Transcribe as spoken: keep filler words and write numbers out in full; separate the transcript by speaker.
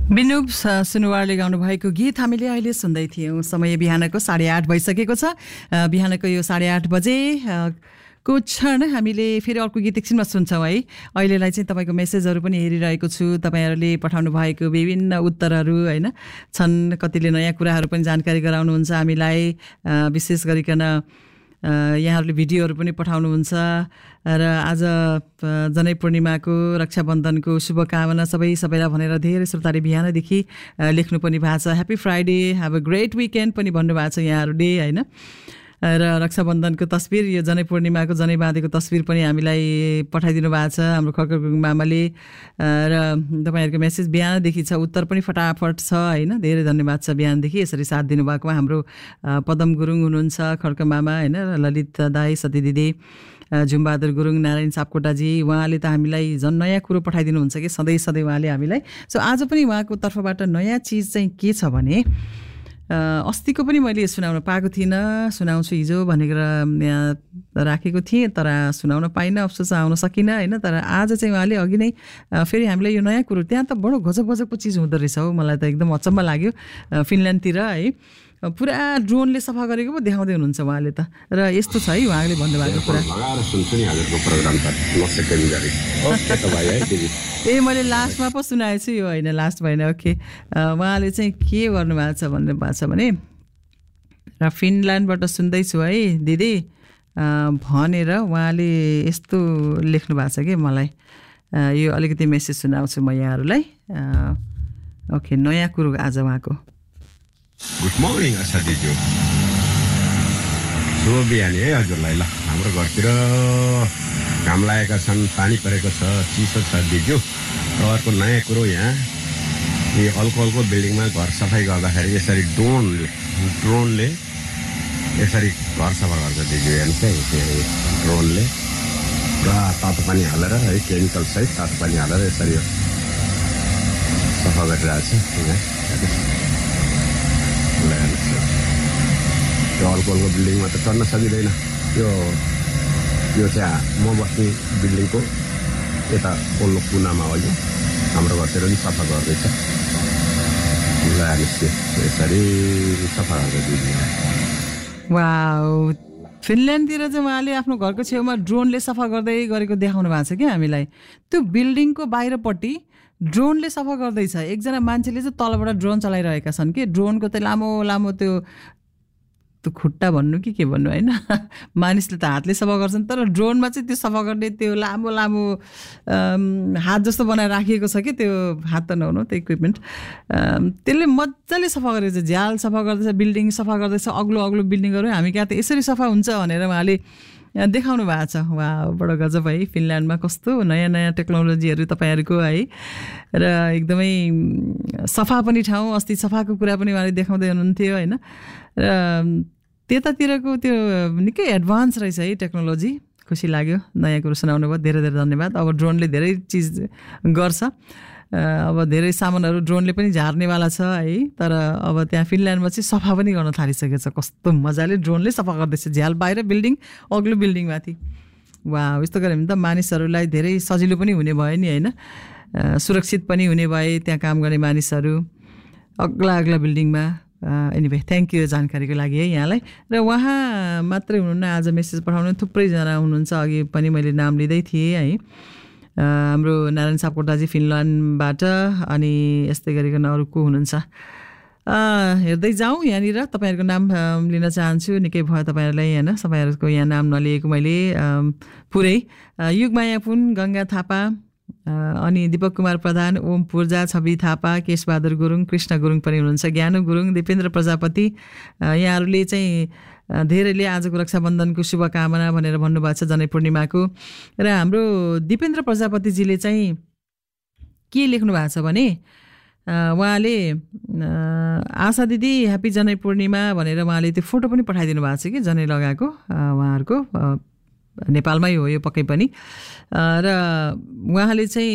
Speaker 1: बिनुब सुनुवारले गाउनु भएको गीत हामीले अहिले सुन्दै थियौँ। समय बिहानको साढे आठ भइसकेको छ। बिहानको यो साढे आठ बजे को क्षण हामीले फेरि अर्को गीत एकछिनमा सुन्छौँ है। अहिलेलाई चाहिँ तपाईँको मेसेजहरू पनि हेरिरहेको छु। तपाईँहरूले पठाउनु भएको विभिन्न उत्तरहरू होइन छन्। कतिले नयाँ कुराहरू पनि जानकारी गराउनुहुन्छ हामीलाई। विशेष गरिकन यहाँहरूले भिडियोहरू पनि पठाउनुहुन्छ र आज जनै पूर्णिमाको रक्षाबन्धनको शुभकामना सबै सबैलाई भनेर धेरै श्रोताले बिहानदेखि लेख्नु पनि भएको छ। Happy Friday, have a great weekend पनि भन्नुभएको छ यहाँहरूले होइन। र रक्षाबन्धनको तस्बिर, यो जनै पूर्णिमाको जनै बाँधेको तस्बिर पनि हामीलाई पठाइदिनु भएको छ हाम्रो खड्का गुरुङ मामाले। र तपाईँहरूको मेसेज बिहानदेखि छ, उत्तर पनि फटाफट छ होइन। धेरै धन्यवाद छ बिहानदेखि यसरी साथ दिनुभएकोमा। हाम्रो पदम गुरुङ हुनुहुन्छ, खड्का मामा होइन, ललित दाई, सती दिदी, झुमबहादुर गुरुङ, नारायण सापकोटाजी, उहाँले त हामीलाई झन् नयाँ कुरो पठाइदिनुहुन्छ कि सधैँ सधैँ उहाँले हामीलाई। सो आज पनि उहाँको तर्फबाट नयाँ चिज चाहिँ के छ भने अस्तिको पनि मैले सुनाउन पाएको थिइनँ, सुनाउँछु हिजो भनेर यहाँ राखेको थिएँ तर सुनाउन पाइनँ, अफसोस आउन सकिनँ होइन। तर आज चाहिँ उहाँले अघि नै फेरि हामीलाई यो नयाँ कुरो, त्यहाँ त बडो गजब गजबको चिज हुँदो रहेछ हौ। मलाई त एकदम अचम्म लाग्यो। फिनल्यान्डतिर है पुरा ड्रोनले सफा गरेको पो देखाउँदै हुनुहुन्छ उहाँले त। र यस्तो छ है उहाँले भन्नुभएको कुरा। ए मैले लास्टमा पो सुनाएको छु यो होइन, लास्ट भएन। ओके, उहाँले चाहिँ के गर्नुभएको छ भन्नु भएको छ भने र फिनल्यान्डबाट सुन्दैछु है दिदी भनेर उहाँले यस्तो लेख्नु भएको छ कि मलाई। यो अलिकति मेसेज सुनाउँछु म यहाँहरूलाई। ओके, नयाँ कुरो आज उहाँको।
Speaker 2: गुड मर्निङ आशा दिजु, शुभ बिहानी है हजुरलाई। ल हाम्रो घरतिर घाम लागेका छन्, पानी परेको छ, चिसो छ दिजु। र अर्को नयाँ कुरो, यहाँ यो हल्को हल्को बिल्डिङमा घर सफाइ गर्दाखेरि यसरी ड्रोनले ड्रोनले यसरी घर सफा गर्छ दिजु। हेर्नुहोस् है, ड्रोनले पुरा तातो पानी हालेर है, केमिकल सहित तातो पानी हालेर यसरी सफा गरिरहेछ यहाँ। त्यो हल्को हल्को बिल्डिङमा त चढ्न सकिँदैन। यो यो चाहिँ म बस्ने बिल्डिङको यता पल्लो कुनामा हो, यो हाम्रो घरतिर पनि सफा गर्दैछ। यसरी सफा गर्दै।
Speaker 1: वाउ, फिनल्यान्डतिर चाहिँ उहाँले आफ्नो घरको छेउमा ड्रोनले सफा गर्दै गरेको देखाउनु भएको छ क्या हामीलाई। त्यो बिल्डिङको बाहिरपट्टि ड्रोनले सफा गर्दैछ। एकजना मान्छेले चाहिँ तलबाट ड्रोन चलाइरहेका छन् कि ड्रोनको चाहिँ लामो लामो त्यो त्यो खुट्टा भन्नु कि के भन्नु होइन, मानिसले त हातले सफा गर्छन् तर ड्रोनमा चाहिँ त्यो सफा गर्ने त्यो लामो लामो हात जस्तो बनाएर राखिएको छ कि त्यो हात त नहुनु त्यो इक्विपमेन्ट, त्यसले मजाले सफा गरेको छ। झ्याल सफा गर्दैछ, बिल्डिङ सफा गर्दैछ, अग्लो अग्लो बिल्डिङहरू। हामी कहाँ त यसरी सफा हुन्छ भनेर उहाँले देखाउनु भएको छ। वा, बडो गजब है। फिनल्यान्डमा कस्तो नयाँ नयाँ टेक्नोलोजीहरू तपाईँहरूको है। र एकदमै सफा पनि ठाउँ। अस्ति सफाको कुरा पनि उहाँले देखाउँदै हुनुहुन्थ्यो होइन। र त्यतातिरको त्यो निकै एडभान्स रहेछ है टेक्नोलोजी। खुसी लाग्यो, नयाँ कुरो सुनाउनु भयो, धेरै धेरै धन्यवाद। अब ड्रोनले धेरै चिज गर्छ, अब धेरै सामानहरू ड्रोनले पनि झार्नेवाला छ है। तर अब त्यहाँ फिनल्यान्डमा चाहिँ सफा पनि गर्न थालिसकेको छ। कस्तो मजाले ड्रोनले सफा गर्दैछ, झ्याल बाहिर बिल्डिङ, अग्लो बिल्डिङमाथि। वा, यस्तो गऱ्यो भने त मानिसहरूलाई धेरै सजिलो पनि हुने भयो नि होइन, सुरक्षित पनि हुने भए त्यहाँ काम गर्ने मानिसहरू अग्ला अग्ला बिल्डिङमा। एनिवे, थ्याङ्क यू जानकारीको लागि है यहाँलाई। र उहाँ मात्रै हुनुहुन्न, आज मेसेज पठाउनु थुप्रैजना हुनुहुन्छ। अघि पनि मैले नाम लिँदै थिएँ है। हाम्रो नारायण सापकोटाजी फिनल्यान्डबाट, अनि यस्तै गरिकन अरू को हुनुहुन्छ हेर्दै जाउँ यहाँनिर। तपाईँहरूको नाम लिन चाहन्छु, निकै भयो तपाईँहरूलाई होइन, तपाईँहरूको यहाँ नाम नलिएको मैले पुरै। युगमाया पुन, गङ्गा थापा, अनि दिपक कुमार प्रधान, ओम पूर्जा, छवि थापा, केशबहादुर गुरुङ, कृष्ण गुरुङ पनि हुनुहुन्छ, ज्ञानु गुरुङ, दिपेन्द्र प्रजापति। यहाँहरूले चाहिँ धेरैले आजको रक्षाबन्धनको शुभकामना भनेर भन्नुभएको छ, जनै पूर्णिमाको। र हाम्रो दिपेन्द्र प्रजापतिजीले चाहिँ के लेख्नु भएको छ भने उहाँले आशा दिदी ह्याप्पी जनै पूर्णिमा भनेर उहाँले त्यो फोटो पनि पठाइदिनु भएको छ कि जनै लगाएको उहाँहरूको। नेपालमै हो यो पक्कै पनि। र उहाँले चाहिँ